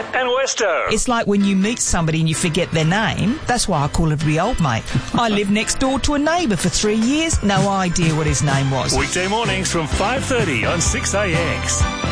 Matt and Westo. It's like when you meet somebody and you forget their name. That's why I call everybody old mate. I lived next door to a neighbour for 3 years. No idea what his name was. Weekday mornings from 5:30 on 6AX.